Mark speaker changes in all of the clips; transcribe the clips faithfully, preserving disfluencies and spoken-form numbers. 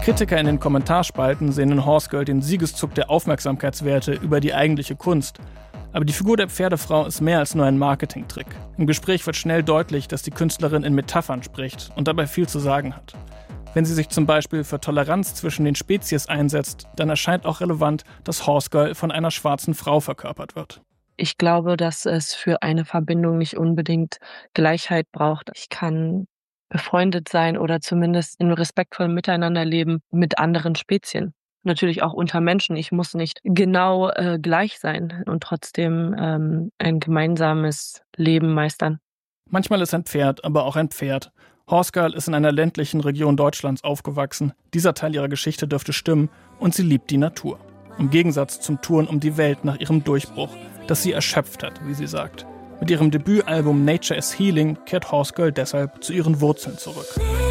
Speaker 1: Kritiker in den Kommentarspalten sehen in Horse Girl den Siegeszug der Aufmerksamkeitswerte über die eigentliche Kunst. Aber die Figur der Pferdefrau ist mehr als nur ein Marketingtrick. Im Gespräch wird schnell deutlich, dass die Künstlerin in Metaphern spricht und dabei viel zu sagen hat. Wenn sie sich zum Beispiel für Toleranz zwischen den Spezies einsetzt, dann erscheint auch relevant, dass Horse Girl von einer schwarzen Frau verkörpert wird.
Speaker 2: Ich glaube, dass es für eine Verbindung nicht unbedingt Gleichheit braucht. Ich kann befreundet sein oder zumindest in respektvollem Miteinander leben mit anderen Spezien. Natürlich auch unter Menschen. Ich muss nicht genau äh, gleich sein und trotzdem ähm, ein gemeinsames Leben meistern.
Speaker 1: Manchmal ist ein Pferd aber auch ein Pferd. Horse Girl ist in einer ländlichen Region Deutschlands aufgewachsen. Dieser Teil ihrer Geschichte dürfte stimmen und sie liebt die Natur. Im Gegensatz zum Touren um die Welt nach ihrem Durchbruch, das sie erschöpft hat, wie sie sagt. Mit ihrem Debütalbum Nature is Healing kehrt Horse Girl deshalb zu ihren Wurzeln zurück.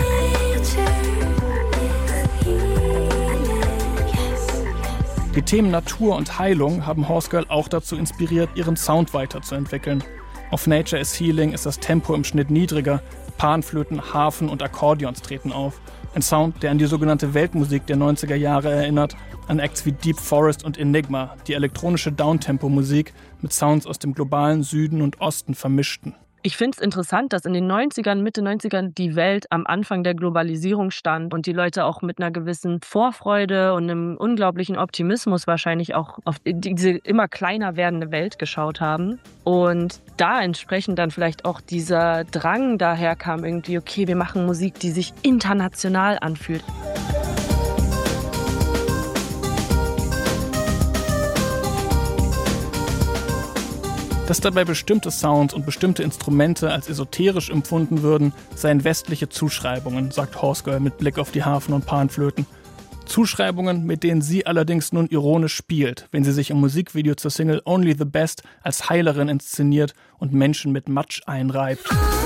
Speaker 1: Die Themen Natur und Heilung haben Horse Girl auch dazu inspiriert, ihren Sound weiterzuentwickeln. Auf Nature is Healing ist das Tempo im Schnitt niedriger, Panflöten, Harfen und Akkordeons treten auf. Ein Sound, der an die sogenannte Weltmusik der neunziger Jahre erinnert, an Acts wie Deep Forest und Enigma, die elektronische Downtempo-Musik mit Sounds aus dem globalen Süden und Osten vermischten.
Speaker 2: Ich finde es interessant, dass in den neunzigern, Mitte neunzigern die Welt am Anfang der Globalisierung stand und die Leute auch mit einer gewissen Vorfreude und einem unglaublichen Optimismus wahrscheinlich auch auf diese immer kleiner werdende Welt geschaut haben. Und da entsprechend dann vielleicht auch dieser Drang daher kam irgendwie, okay, wir machen Musik, die sich international anfühlt.
Speaker 1: Dass dabei bestimmte Sounds und bestimmte Instrumente als esoterisch empfunden würden, seien westliche Zuschreibungen, sagt Horse Girl mit Blick auf die Harfen und Panflöten. Zuschreibungen, mit denen sie allerdings nun ironisch spielt, wenn sie sich im Musikvideo zur Single Only the Best als Heilerin inszeniert und Menschen mit Matsch einreibt.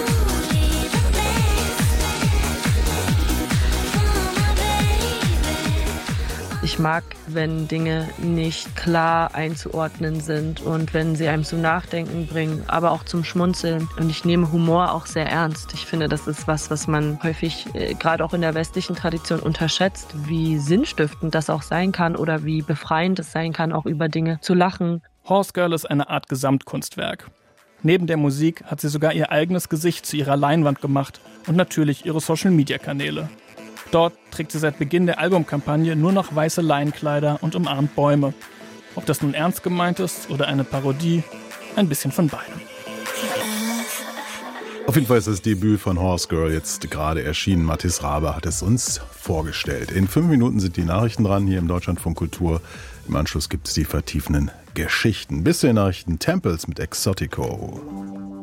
Speaker 2: Ich mag, wenn Dinge nicht klar einzuordnen sind und wenn sie einem zum Nachdenken bringen, aber auch zum Schmunzeln. Und ich nehme Humor auch sehr ernst. Ich finde, das ist was, was man häufig, äh, gerade auch in der westlichen Tradition, unterschätzt, wie sinnstiftend das auch sein kann oder wie befreiend es sein kann, auch über Dinge zu lachen.
Speaker 1: Horse Girl ist eine Art Gesamtkunstwerk. Neben der Musik hat sie sogar ihr eigenes Gesicht zu ihrer Leinwand gemacht und natürlich ihre Social-Media-Kanäle. Dort trägt sie seit Beginn der Albumkampagne nur noch weiße Leinenkleider und umarmt Bäume. Ob das nun ernst gemeint ist oder eine Parodie, ein bisschen von beidem.
Speaker 3: Auf jeden Fall ist das Debüt von Horse Girl jetzt gerade erschienen. Mathis Rabe hat es uns vorgestellt. In fünf Minuten sind die Nachrichten dran hier im Deutschlandfunk Kultur. Im Anschluss gibt es die vertiefenden Geschichten. Bis zu den Nachrichten Temples mit Exotico.